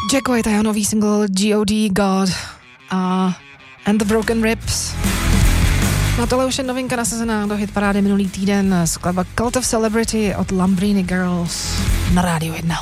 Jack White a jeho nový single G.O.D. God a And the Broken Ribs. No tohle už je novinka nasazená do hitparády minulý týden, skladba Cult of Celebrity od Lambrini Girls na Rádiu 1.